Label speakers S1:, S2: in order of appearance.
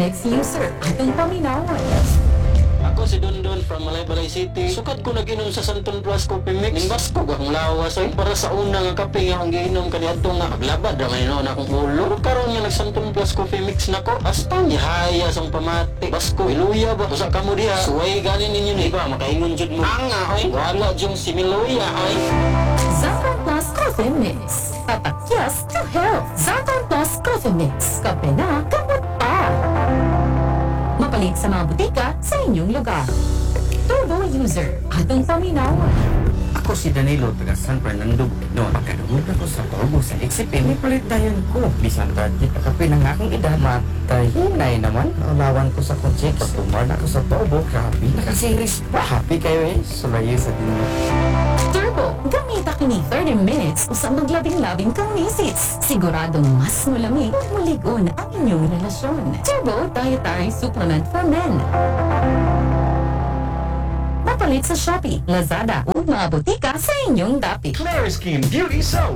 S1: Mix user, atong paminawan.
S2: Ako si Dondon from Malaybalay City. Sukat ko naginom sa Santon Plus Coffee Mix. Ning basko akong lawas oy. Para sa una nga kape nga akong giinom kaniadto nga maglabad ra may noon akong ulo. Karon nga nag Santon Plus Coffee Mix nako. Hasta haya sang pamati. Basko iluya ba usa ka mo diha. Suway ganin ninyo ni ba makaingon jud mo. Anga oy. Wala jung similuya oy.
S1: Zanton Plus Coffee Mix. Tatakyas to health. Zanton Plus Coffee Mix. Kape na, kamot pa. Mapalit sa mga butika sa inyong lugar. Turbo user, atong paminawan.
S3: Ako si Danilo, taga San Fernando. Noon, pagkadugod ako sa turbo sa XCP, may palit dayon ko. Bisan target na kape ng akong edad, matay. Hinay naman, alawan ko sa konsek. Pag tumar na ako sa turbo, grabe, nakasiris pa. Happy kayo eh, sulayo sa dinyo.
S1: Turbo, gamita kini 30 minutes usang maglabing-labing kang misis. Siguradong mas malamig at muligon ang inyong relasyon. Turbo Dietary Supplement for Men. Mapalit sa Shopee, Lazada o mga butika sa inyong dapit.
S4: Claire Skin Beauty Soap.